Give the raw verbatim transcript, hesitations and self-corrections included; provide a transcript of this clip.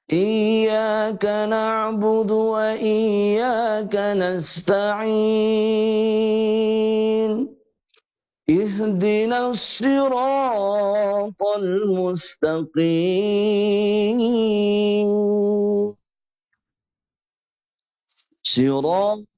إياك نعبد وإياك نستعين اهدنا الصراط المستقيم صراط